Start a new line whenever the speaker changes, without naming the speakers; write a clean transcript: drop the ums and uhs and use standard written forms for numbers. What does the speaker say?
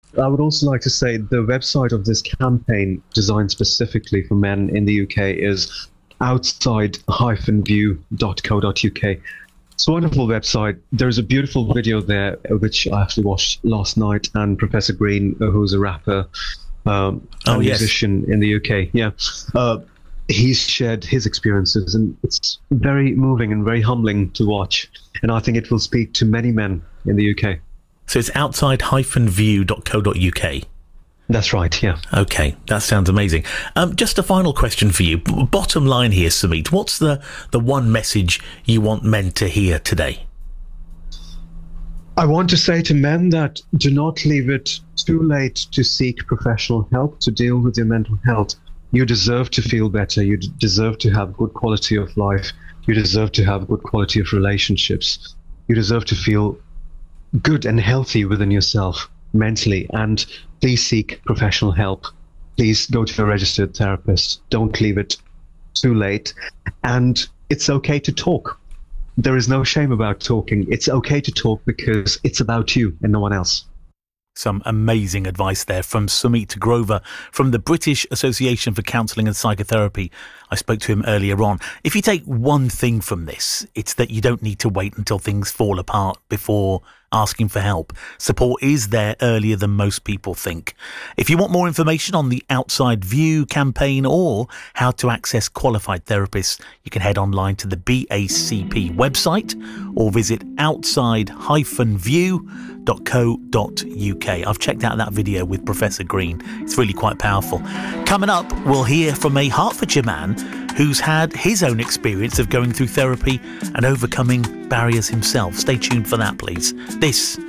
I would also like to say the website of this campaign, designed specifically for men in the UK, is outside-view.co.uk. It's a wonderful website. There's a beautiful video there, which I actually watched last night, and Professor Green, who's a rapper and musician in the UK, he's shared his experiences, and it's very moving and very humbling to watch. And I think it will speak to many men in the UK.
So it's outside-view.co.uk.
That's right, yeah.
Okay, that sounds amazing. Just a final question for you. Bottom line here, Sumit, what's the one message you want men to hear today?
I want to say to men that do not leave it too late to seek professional help to deal with your mental health. You deserve to feel better. You deserve to have good quality of life. You deserve to have good quality of relationships. You deserve to feel good and healthy within yourself mentally, and please seek professional help. Please go to a registered therapist. Don't leave it too late. And it's okay to talk. There is no shame about talking. It's okay to talk because it's about you and no one else.
Some amazing advice there from Sumit Grover from the British Association for Counselling and Psychotherapy. I spoke to him earlier on. If you take one thing from this, it's that you don't need to wait until things fall apart before asking for help. Support is there earlier than most people think. If you want more information on the Outside View campaign or how to access qualified therapists, you can head online to the BACP website or visit outside-view.co.uk. I've checked out that video with Professor Green. It's really quite powerful. Coming up, we'll hear from a Hertfordshire man who's had his own experience of going through therapy and overcoming barriers himself. Stay tuned for that, please. This